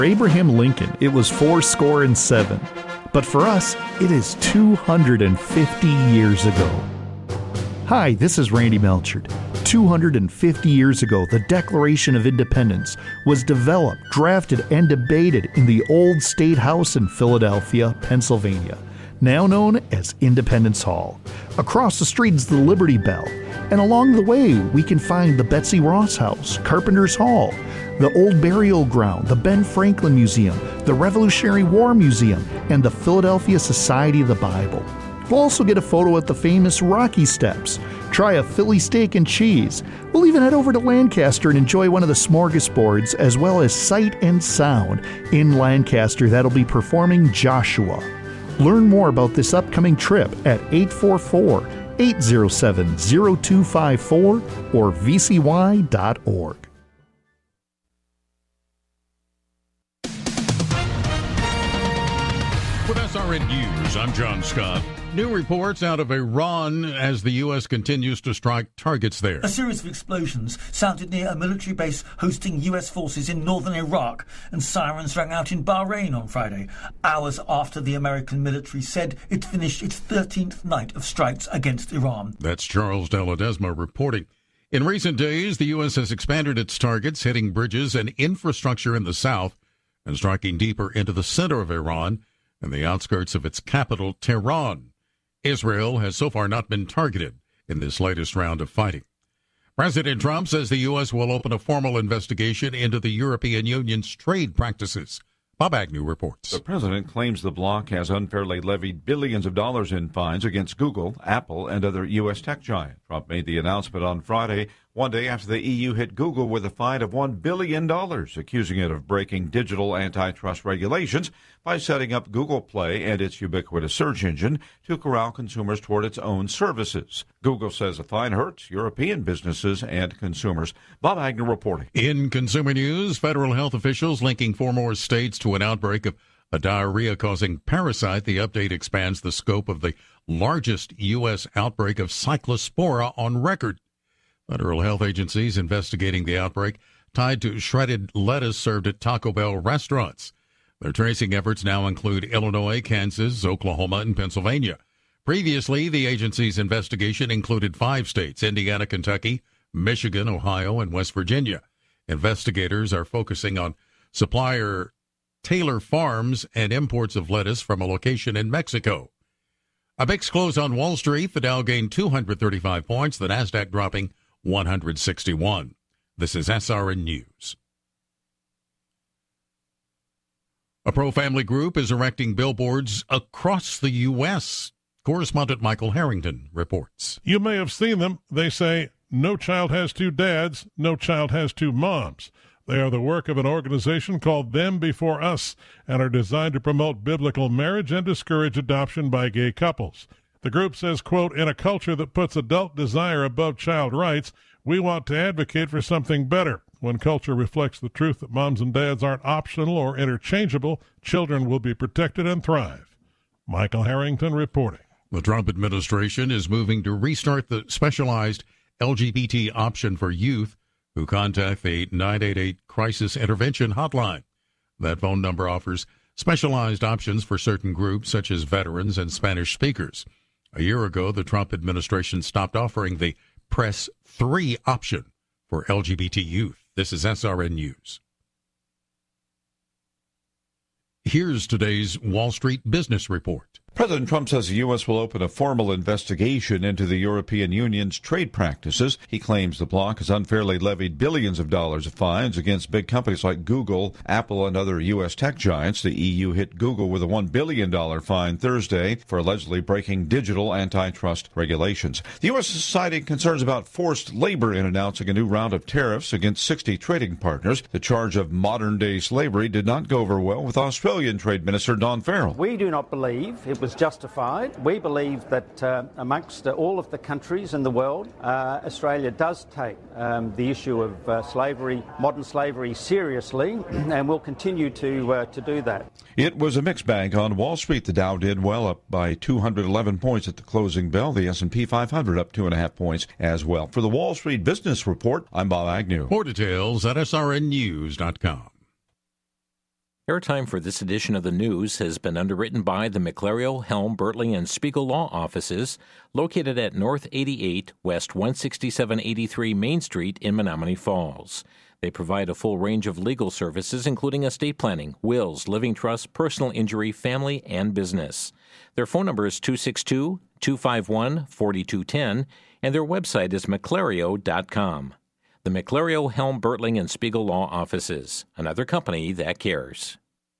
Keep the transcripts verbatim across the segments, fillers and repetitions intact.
For Abraham Lincoln, it was four score and seven. But for us, it is two hundred fifty years ago. Hi, this is Randy Melchard. two hundred fifty years ago, the Declaration of Independence was developed, drafted, and debated in the Old State House in Philadelphia, Pennsylvania, now known as Independence Hall. Across the street is the Liberty Bell, and along the way we can find the Betsy Ross House, Carpenter's Hall, the Old Burial Ground, the Ben Franklin Museum, the Revolutionary War Museum, and the Philadelphia Society of the Bible. We'll also get a photo at the famous Rocky Steps, try a Philly steak and cheese. We'll even head over to Lancaster and enjoy one of the smorgasbords, as well as Sight and Sound in Lancaster that'll be performing Joshua. Learn more about this upcoming trip at eight four four, eight zero seven, zero two five four or v c y dot org. With S R N News, I'm John Scott. New reports out of Iran as the U S continues to strike targets there. A series of explosions sounded near a military base hosting U S forces in northern Iraq, and sirens rang out in Bahrain on Friday, hours after the American military said it finished its thirteenth night of strikes against Iran. That's Charles de Ledesma reporting. In recent days, the U S has expanded its targets, hitting bridges and infrastructure in the south and striking deeper into the center of Iran and the outskirts of its capital, Tehran. Israel has so far not been targeted in this latest round of fighting. President Trump says the U S will open a formal investigation into the European Union's trade practices. Bob Agnew reports. The president claims the bloc has unfairly levied billions of dollars in fines against Google, Apple, and other U S tech giants. Trump made the announcement on Friday, one day after the E U hit Google with a fine of one billion dollars, accusing it of breaking digital antitrust regulations by setting up Google Play and its ubiquitous search engine to corral consumers toward its own services. Google says the fine hurts European businesses and consumers. Bob Agnew reporting. In consumer news, federal health officials linking four more states to an outbreak of a diarrhea-causing parasite. The update expands the scope of the largest U S outbreak of cyclospora on record. Federal health agencies investigating the outbreak tied to shredded lettuce served at Taco Bell restaurants. Their tracing efforts now include Illinois, Kansas, Oklahoma, and Pennsylvania. Previously, the agency's investigation included five states: Indiana, Kentucky, Michigan, Ohio, and West Virginia. Investigators are focusing on supplier Taylor Farms and imports of lettuce from a location in Mexico. A mixed close on Wall Street. The Dow gained two hundred thirty-five points, the Nasdaq dropping one hundred sixty-one. This is S R N News. A pro-family group is erecting billboards across the U S Correspondent Michael Harrington reports. You may have seen them. They say, "No child has two dads, no child has two moms." They are the work of an organization called Them Before Us and are designed to promote biblical marriage and discourage adoption by gay couples. The group says, quote, "In a culture that puts adult desire above child rights, we want to advocate for something better. When culture reflects the truth that moms and dads aren't optional or interchangeable, children will be protected and thrive." Michael Harrington reporting. The Trump administration is moving to restart the specialized L G B T option for youth who contact the nine eight eight Crisis Intervention Hotline. That phone number offers specialized options for certain groups, such as veterans and Spanish speakers. A year ago, the Trump administration stopped offering the Press three option for L G B T youth. This is S R N News. Here's today's Wall Street Business Report. President Trump says the U S will open a formal investigation into the European Union's trade practices. He claims the bloc has unfairly levied billions of dollars of fines against big companies like Google, Apple, and other U S tech giants. The E U hit Google with a one billion dollars fine Thursday for allegedly breaking digital antitrust regulations. The U S is citing concerns about forced labor in announcing a new round of tariffs against sixty trading partners. The charge of modern-day slavery did not go over well with Australian Trade Minister Don Farrell. We do not believe it was justified. We believe that uh, amongst uh, all of the countries in the world, uh, Australia does take um, the issue of uh, slavery, modern slavery, seriously, and will continue to uh, to do that. It was a mixed bag on Wall Street. The Dow did well, up by two hundred eleven points at the closing bell. The S and P five hundred up two and a half points as well. For the Wall Street Business Report, I'm Bob Agnew. More details at S R N news dot com. Airtime for this edition of the news has been underwritten by the McClario, Helm, Bertling, and Spiegel Law Offices, located at North eighty-eight, West one sixty-seven eighty-three Main Street in Menomonee Falls. They provide a full range of legal services, including estate planning, wills, living trusts, personal injury, family, and business. Their phone number is two six two, two five one, four two one zero, and their website is mcclario dot com. The McClario, Helm, Bertling, and Spiegel Law Offices, another company that cares.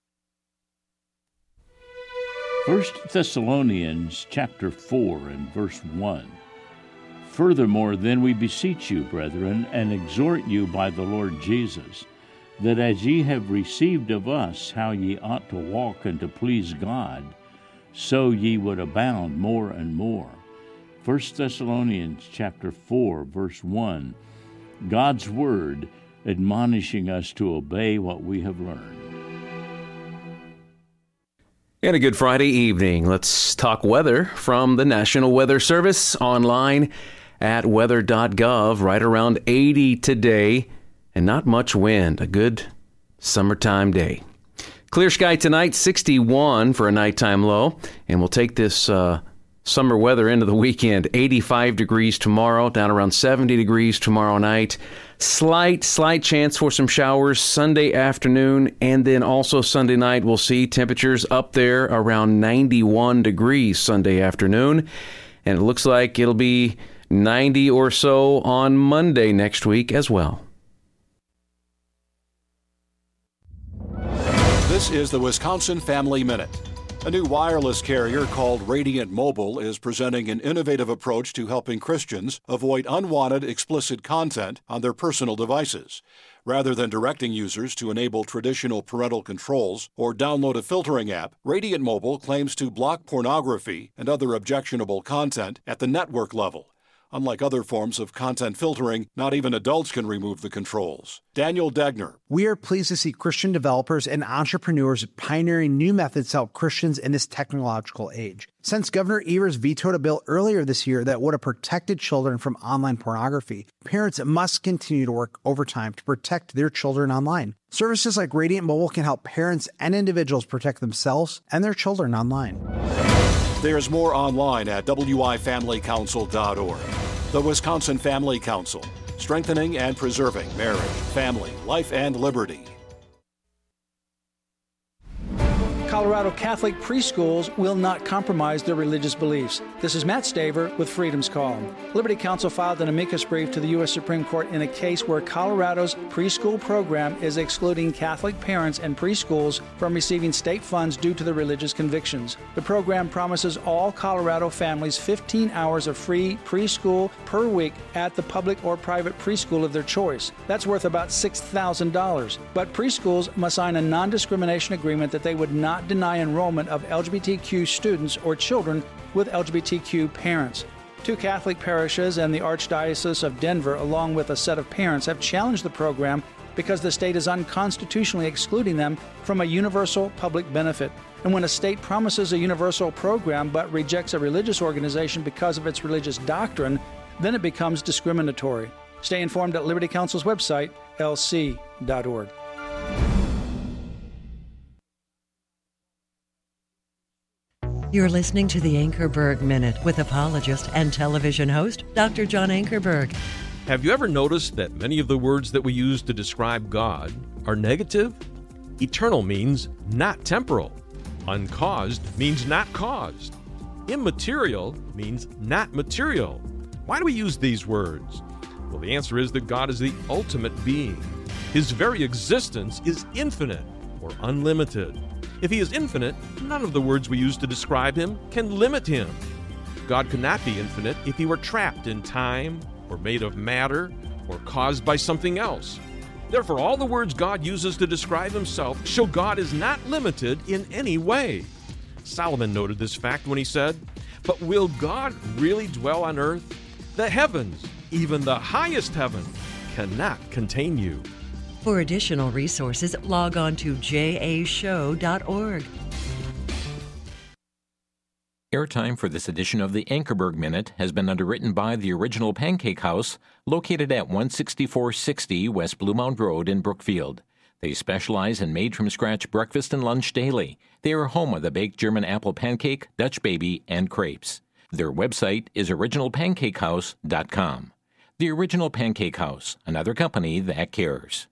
First Thessalonians chapter four and verse one. Furthermore, then we beseech you, brethren, and exhort you by the Lord Jesus, that as ye have received of us how ye ought to walk and to please God, so ye would abound more and more. First Thessalonians chapter four, verse one. God's Word admonishing us to obey what we have learned. And a good Friday evening. Let's talk weather from the National Weather Service online at weather dot gov. Right around eighty today and not much wind. A good summertime day. Clear sky tonight, sixty-one for a nighttime low. And we'll take this uh, summer weather into the weekend. eighty-five degrees tomorrow, down around seventy degrees tomorrow night. Slight, slight chance for some showers Sunday afternoon, and then also Sunday night we'll see temperatures up there around ninety-one degrees Sunday afternoon. And it looks like it'll be ninety or so on Monday next week as well. This is the Wisconsin Family Minute. A new wireless carrier called Radiant Mobile is presenting an innovative approach to helping Christians avoid unwanted explicit content on their personal devices. Rather than directing users to enable traditional parental controls or download a filtering app, Radiant Mobile claims to block pornography and other objectionable content at the network level. Unlike other forms of content filtering, not even adults can remove the controls. Daniel Degner. We are pleased to see Christian developers and entrepreneurs pioneering new methods to help Christians in this technological age. Since Governor Evers vetoed a bill earlier this year that would have protected children from online pornography, parents must continue to work overtime to protect their children online. Services like Radiant Mobile can help parents and individuals protect themselves and their children online. There's more online at w i family council dot org. The Wisconsin Family Council, strengthening and preserving marriage, family, life, and liberty. Colorado Catholic preschools will not compromise their religious beliefs. This is Matt Staver with Freedom's Call. Liberty Counsel filed an amicus brief to the U S Supreme Court in a case where Colorado's preschool program is excluding Catholic parents and preschools from receiving state funds due to their religious convictions. The program promises all Colorado families fifteen hours of free preschool per week at the public or private preschool of their choice. That's worth about six thousand dollars. But preschools must sign a non-discrimination agreement that they would not deny enrollment of L G B T Q students or children with L G B T Q parents. Two Catholic parishes and the Archdiocese of Denver, along with a set of parents, have challenged the program because the state is unconstitutionally excluding them from a universal public benefit. And when a state promises a universal program but rejects a religious organization because of its religious doctrine, then it becomes discriminatory. Stay informed at Liberty Counsel's website, L C dot org. You're listening to the Ankerberg Minute with apologist and television host, Doctor John Ankerberg. Have you ever noticed that many of the words that we use to describe God are negative? Eternal means not temporal. Uncaused means not caused. Immaterial means not material. Why do we use these words? Well, the answer is that God is the ultimate being. His very existence is infinite or unlimited. If he is infinite, none of the words we use to describe him can limit him. God could not be infinite if he were trapped in time, or made of matter, or caused by something else. Therefore, all the words God uses to describe himself show God is not limited in any way. Solomon noted this fact when he said, "But will God really dwell on earth? The heavens, even the highest heaven, cannot contain you." For additional resources, log on to j a show dot org. Airtime for this edition of the Ankerberg Minute has been underwritten by the Original Pancake House, located at one sixty-four sixty West Blue Mound Road in Brookfield. They specialize in made-from-scratch breakfast and lunch daily. They are home of the baked German apple pancake, Dutch baby, and crepes. Their website is original pancake house dot com. The Original Pancake House, another company that cares.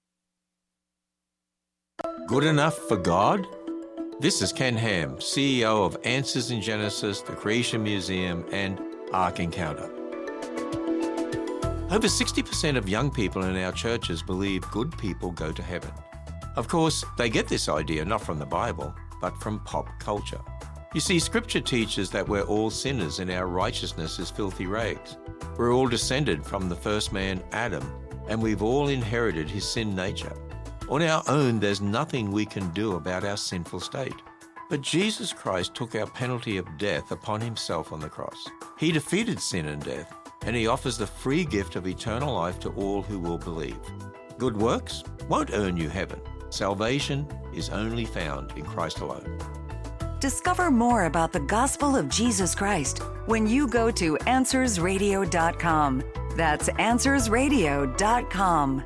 Good enough for God? This is Ken Ham, C E O of Answers in Genesis, the Creation Museum, and Ark Encounter. Over sixty percent of young people in our churches believe good people go to heaven. Of course, they get this idea not from the Bible, but from pop culture. You see, Scripture teaches that we're all sinners and our righteousness is filthy rags. We're all descended from the first man, Adam, and we've all inherited his sin nature. On our own, there's nothing we can do about our sinful state. But Jesus Christ took our penalty of death upon himself on the cross. He defeated sin and death, and he offers the free gift of eternal life to all who will believe. Good works won't earn you heaven. Salvation is only found in Christ alone. Discover more about the gospel of Jesus Christ when you go to answers radio dot com. That's answers radio dot com.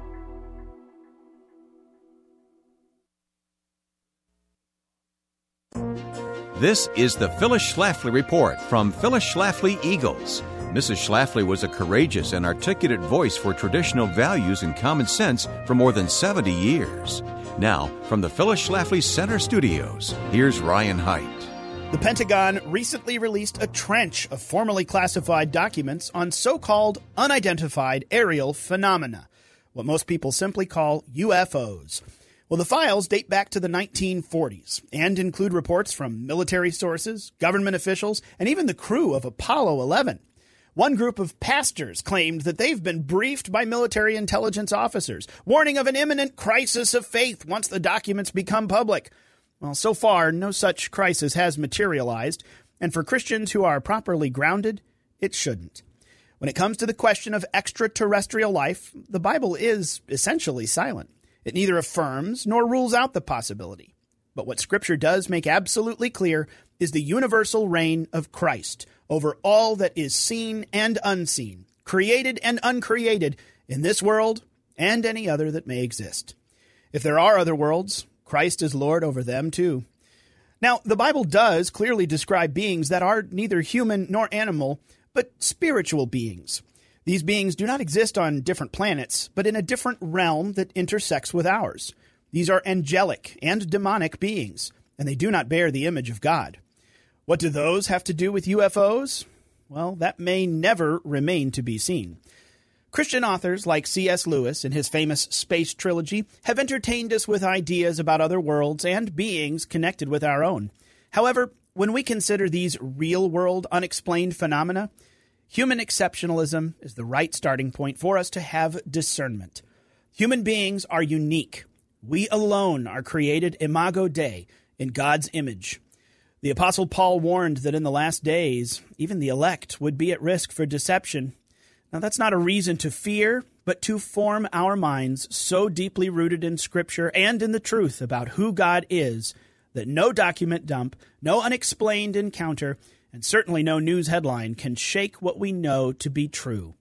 This is the Phyllis Schlafly Report from Phyllis Schlafly Eagles. Missus Schlafly was a courageous and articulate voice for traditional values and common sense for more than seventy years. Now, from the Phyllis Schlafly Center Studios, here's Ryan Haidt. The Pentagon recently released a trench of formerly classified documents on so-called unidentified aerial phenomena, what most people simply call U F Os. Well, the files date back to the nineteen forties and include reports from military sources, government officials, and even the crew of Apollo eleven. One group of pastors claimed that they've been briefed by military intelligence officers, warning of an imminent crisis of faith once the documents become public. Well, so far, no such crisis has materialized, and for Christians who are properly grounded, it shouldn't. When it comes to the question of extraterrestrial life, the Bible is essentially silent. It neither affirms nor rules out the possibility. But what Scripture does make absolutely clear is the universal reign of Christ over all that is seen and unseen, created and uncreated, in this world and any other that may exist. If there are other worlds, Christ is Lord over them too. Now, the Bible does clearly describe beings that are neither human nor animal, but spiritual beings. These beings do not exist on different planets, but in a different realm that intersects with ours. These are angelic and demonic beings, and they do not bear the image of God. What do those have to do with U F Os? Well, that may never remain to be seen. Christian authors like C S Lewis in his famous Space Trilogy have entertained us with ideas about other worlds and beings connected with our own. However, when we consider these real-world unexplained phenomena, human exceptionalism is the right starting point for us to have discernment. Human beings are unique. We alone are created imago Dei, in God's image. The Apostle Paul warned that in the last days, even the elect would be at risk for deception. Now, that's not a reason to fear, but to form our minds so deeply rooted in Scripture and in the truth about who God is that no document dump, no unexplained encounter, and certainly no news headline can shake what we know to be true.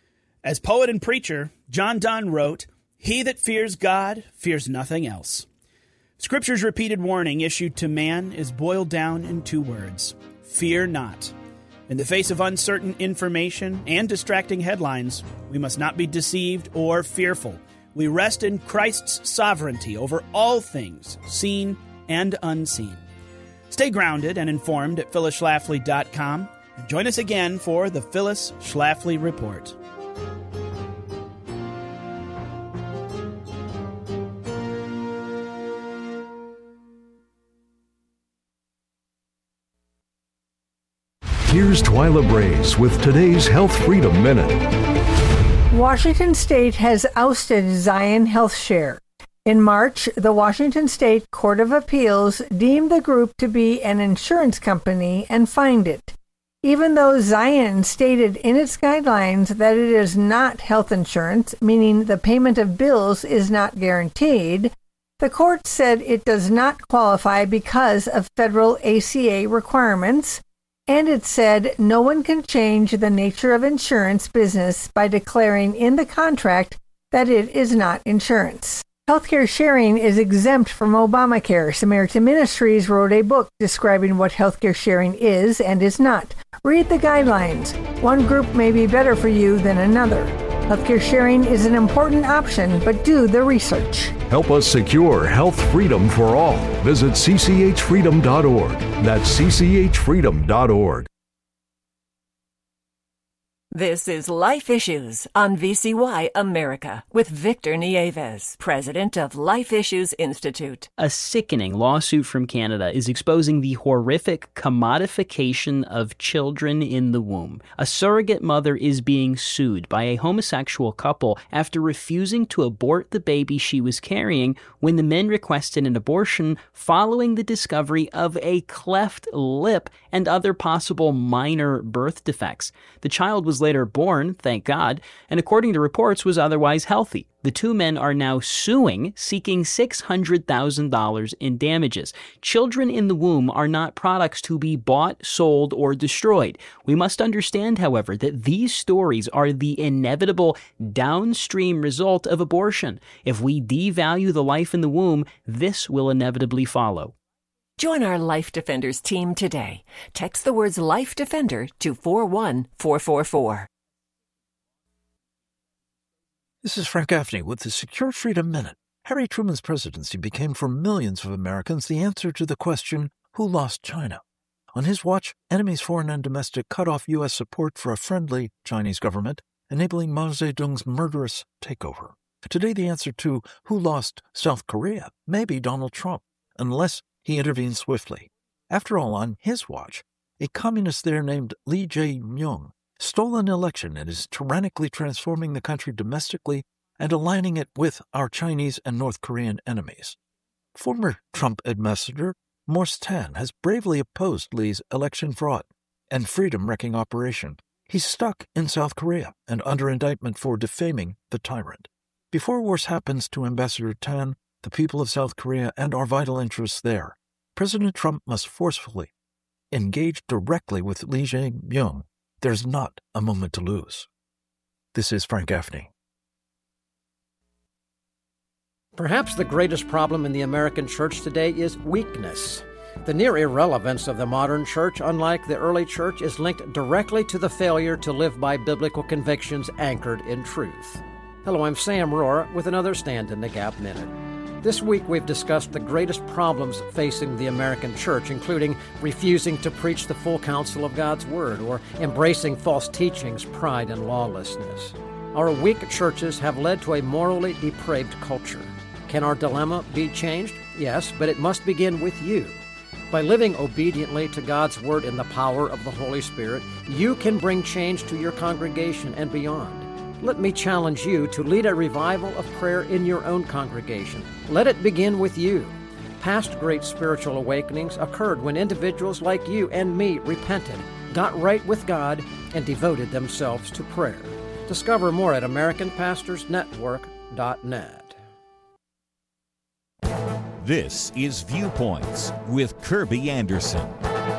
As poet and preacher, John Donne wrote, "He that fears God fears nothing else." Scripture's repeated warning issued to man is boiled down in two words: fear not. In the face of uncertain information and distracting headlines, we must not be deceived or fearful. We rest in Christ's sovereignty over all things, seen and unseen. Stay grounded and informed at phyllis schlafly dot com. And join us again for the Phyllis Schlafly Report. Here's Twyla Brace with today's Health Freedom Minute. Washington State has ousted Zion HealthShare. In March, the Washington State Court of Appeals deemed the group to be an insurance company and fined it. Even though Zion stated in its guidelines that it is not health insurance, meaning the payment of bills is not guaranteed, the court said it does not qualify because of federal A C A requirements, and it said no one can change the nature of insurance business by declaring in the contract that it is not insurance. Healthcare sharing is exempt from Obamacare. Samaritan Ministries wrote a book describing what healthcare sharing is and is not. Read the guidelines. One group may be better for you than another. Healthcare sharing is an important option, but do the research. Help us secure health freedom for all. Visit c c h freedom dot org. That's c c h freedom dot org. This is Life Issues on V C Y America with Victor Nieves, president of Life Issues Institute. A sickening lawsuit from Canada is exposing the horrific commodification of children in the womb. A surrogate mother is being sued by a homosexual couple after refusing to abort the baby she was carrying when the men requested an abortion following the discovery of a cleft lip and other possible minor birth defects. The child was later born, thank God, and according to reports was otherwise healthy. The two men are now suing, seeking six hundred thousand dollars in damages. Children in the womb are not products to be bought, sold, or destroyed. We must understand, however, that these stories are the inevitable downstream result of abortion. If we devalue the life in the womb, this will inevitably follow. Join our Life Defenders team today. Text the words Life Defender to four one four four four. This is Frank Gaffney with the Secure Freedom Minute. Harry Truman's presidency became for millions of Americans the answer to the question, who lost China? On his watch, enemies foreign and domestic cut off U S support for a friendly Chinese government, enabling Mao Zedong's murderous takeover. Today, the answer to who lost South Korea may be Donald Trump, unless he intervened swiftly. After all, on his watch, a communist there named Lee Jae-myung stole an election and is tyrannically transforming the country domestically and aligning it with our Chinese and North Korean enemies. Former Trump ambassador Morse Tan has bravely opposed Lee's election fraud and freedom-wrecking operation. He's stuck in South Korea and under indictment for defaming the tyrant. Before worse happens to Ambassador Tan, the people of South Korea, and our vital interests there, President Trump must forcefully engage directly with Lee Jae-myung. There's not a moment to lose. This is Frank Gaffney. Perhaps the greatest problem in the American church today is weakness. The near irrelevance of the modern church, unlike the early church, is linked directly to the failure to live by biblical convictions anchored in truth. Hello, I'm Sam Rohrer with another Stand in the Gap Minute. This week we've discussed the greatest problems facing the American church, including refusing to preach the full counsel of God's Word or embracing false teachings, pride, and lawlessness. Our weak churches have led to a morally depraved culture. Can our dilemma be changed? Yes, but it must begin with you. By living obediently to God's Word in the power of the Holy Spirit, you can bring change to your congregation and beyond. Let me challenge you to lead a revival of prayer in your own congregation. Let it begin with you. Past great spiritual awakenings occurred when individuals like you and me repented, got right with God, and devoted themselves to prayer. Discover more at American Pastors Network dot net. This is Viewpoints with Kirby Anderson.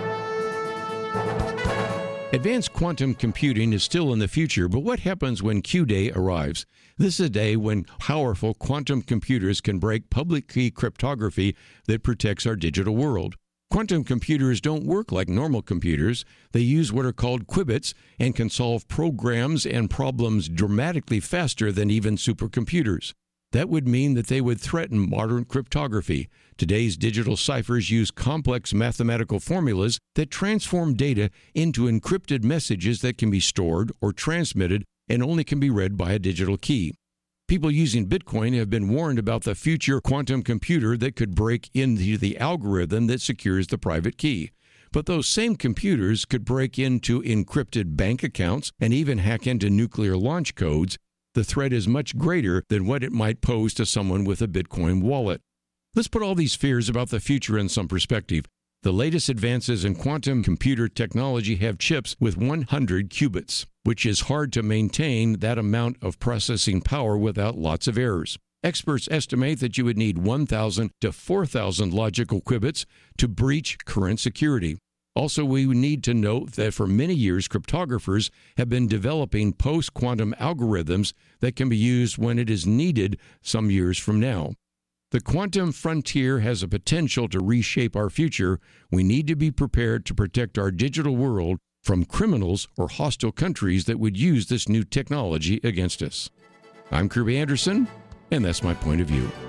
Advanced quantum computing is still in the future, but what happens when Q-Day arrives? This is a day when powerful quantum computers can break public key cryptography that protects our digital world. Quantum computers don't work like normal computers. They use what are called qubits and can solve programs and problems dramatically faster than even supercomputers. That would mean that they would threaten modern cryptography. Today's digital ciphers use complex mathematical formulas that transform data into encrypted messages that can be stored or transmitted and only can be read by a digital key. People using Bitcoin have been warned about the future quantum computer that could break into the algorithm that secures the private key. But those same computers could break into encrypted bank accounts and even hack into nuclear launch codes. The threat is much greater than what it might pose to someone with a Bitcoin wallet. Let's put all these fears about the future in some perspective. The latest advances in quantum computer technology have chips with one hundred qubits, which is hard to maintain that amount of processing power without lots of errors. Experts estimate that you would need one thousand to four thousand logical qubits to breach current security. Also, we need to note that for many years, cryptographers have been developing post-quantum algorithms that can be used when it is needed some years from now. The quantum frontier has a potential to reshape our future. We need to be prepared to protect our digital world from criminals or hostile countries that would use this new technology against us. I'm Kirby Anderson, and that's my point of view.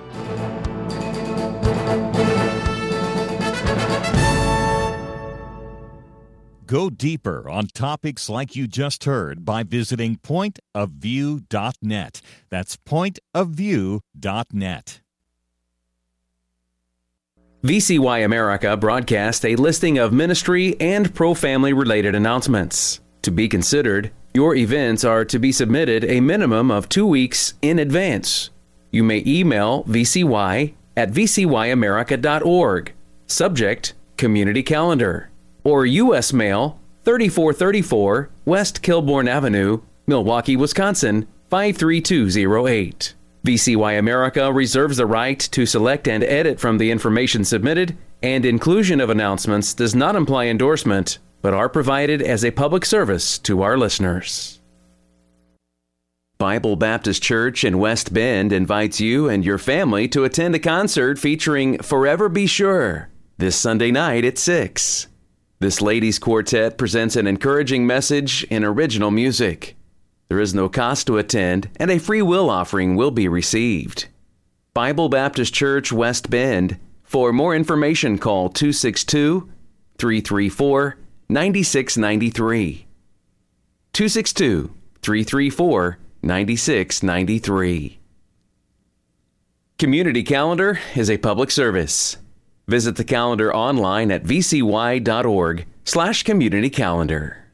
Go deeper on topics like you just heard by visiting point of view dot net. That's point of view dot net. V C Y America broadcasts a listing of ministry and pro-family related announcements. To be considered, your events are to be submitted a minimum of two weeks in advance. You may email V C Y at v c y america dot org. Subject, Community Calendar. Or U S Mail, thirty-four thirty-four West Kilbourne Avenue, Milwaukee, Wisconsin, five three two zero eight. V C Y America reserves the right to select and edit from the information submitted, and inclusion of announcements does not imply endorsement, but are provided as a public service to our listeners. Bible Baptist Church in West Bend invites you and your family to attend a concert featuring Forever Be Sure this Sunday night at six. This ladies' quartet presents an encouraging message in original music. There is no cost to attend, and a free will offering will be received. Bible Baptist Church, West Bend. For more information, call two six two, three three four, nine six nine three. two six two, three three four, nine six nine three. Community Calendar is a public service. Visit the calendar online at v c y dot org slash community calendar.